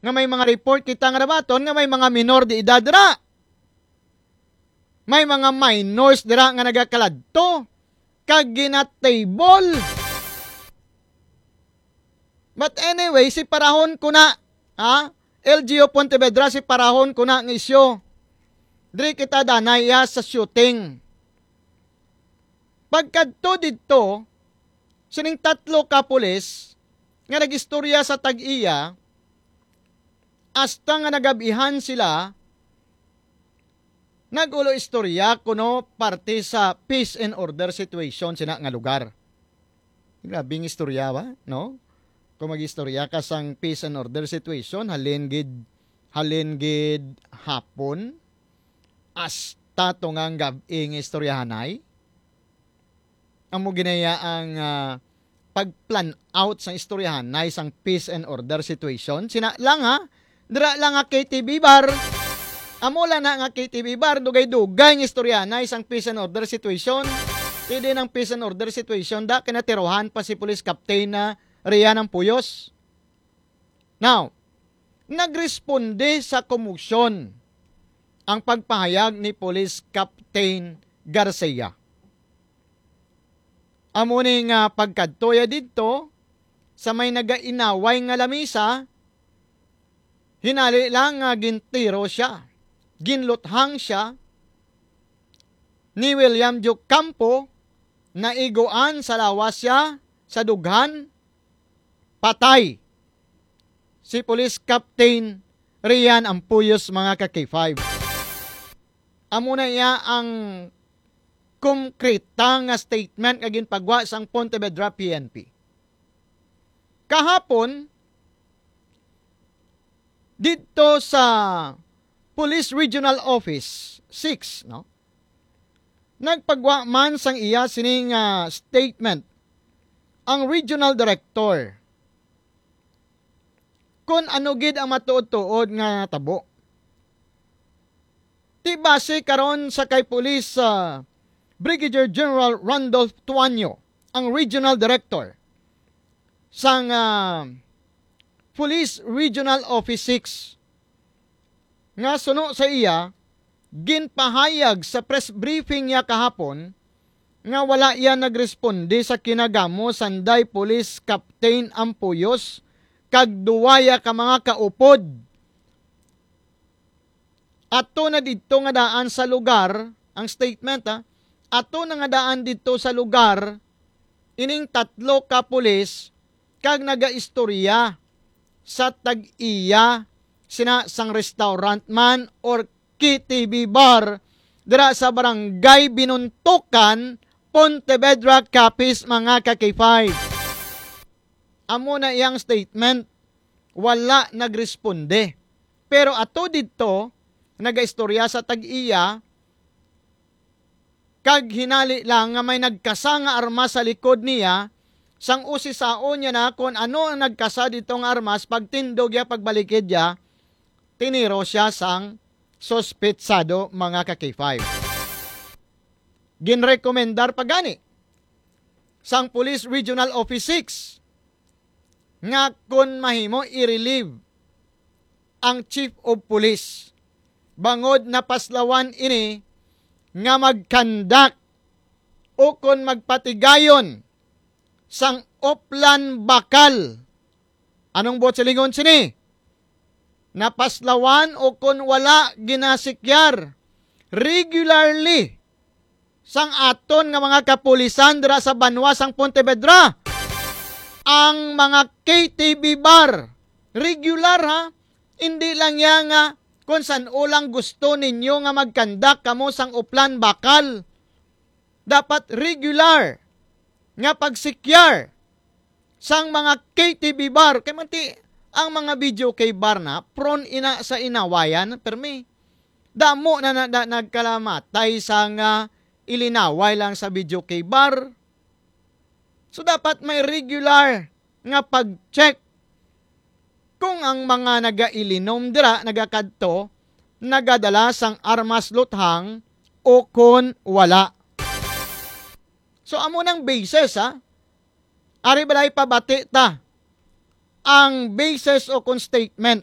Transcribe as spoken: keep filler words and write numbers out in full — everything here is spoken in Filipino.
nga may mga report kita nga nabaton nga may mga minor di edad dira. May mga minors dira nga nagakaladto kag ginatable. But anyway, si parahon ko na, ha? L G U Pontevedra, si parahon ko na ng isyo. Diri kita danaya sa shooting. Pagkadto dito, sining tatlo ka pulis nga nagistorya sa tag-iya, hasta nga nagabihan sila, nagulo istorya kuno parte sa peace and order situation sina nga lugar. Grabing istorya ba, no? Kung mag-istorya ka sang peace and order situation, halin gid halin gid hapon hasta tungang gabing istoryahanay. Amo ginaya ang uh, pag-plan out sang istoryahanay sang peace and order situation. Sina lang ha, dira lang nga K T V bar. Amo lang na nga K T V bar, dugay-dugay ng istoryahanay sang peace and order situation. Hindi ng peace and order situation, da kinatirohan pa si police captain na Rian ng Puyos. Now, nagresponde sa komusyon ang pagpahayag ni Police Captain Garcia. Amo ning uh, pagkadtoya dito sa may nagainaway nga lamisa, hinali lang nga uh, gintiro siya, ginluthang siya ni William Duke Campo na igoan sa lawas siya sa dughan, patay si Police Captain Rian Ampuyos mga ka-K five. Amo na iya ang konkreta nga statement nga ginpagwa sang Pontevedra P N P. Kahapon dito sa Police Regional Office six, no? Nagpagwa man sang iya sining uh, statement ang Regional Director kung ano gid ang matuod-tuod nga tabo. Ti base karon sa kay Police uh, Brigadier General Randolph Tuanyo, ang Regional Director sang uh, Police Regional Office six, nga suno sa iya ginpahayag sa press briefing niya kahapon nga wala iya nagresponde sa kinagamo sanday Police Captain Ampuyos kag duwaya ka mga kaupod. Ato na dito nga daan sa lugar, ang statement ha, ato na nga daan dito sa lugar, ining tatlo ka pulis kag nagaistorya sa tag-iya sina sang restaurant man or K T V bar dira sa barangay Binuntukan, Pontevedra, Capiz mga ka-K five. Amo na iyang statement, wala nagresponde. Pero ato dito, nagaistorya sa tag-iya, kag hinali lang nga may nagkasa nga armas sa likod niya, sang usisaon niya na kung ano ang nagkasa ditong armas, pagtindog ya, pagbalikid ya, tiniro siya sang sospetsado mga ka-K five. Ginrekomendar pa gani sang Police Regional Office six nga kung mahimo i-relieve ang Chief of Police bangod na paslawan ini nga magkandak o kung magpatigayon sang Oplan Bakal. Anong bot sa lingon sini? Napaslawan o kung wala ginasikyar regularly sang aton nga mga kapulisan dira sa banwa sang Pontevedra ang mga K T V bar. Regular ha, hindi lang yan nga kung saan ulang gusto ninyo nga magkandak kamo sang Oplan Bakal. Dapat regular nga pagsikyar sang mga K T V bar. Kaya manti, ang mga video kay bar na prone ina sa inawayan, permi. Damo na, na, na nagkalamatay sang uh, ilinaway lang sa video kay bar. So dapat may regular nga pag-check kung ang mga nagailinom dira, nagakadto, nagadala sang armas luthang o kung wala. So amo nang basis ha. Ari balay pabati ta ang basis o kung statement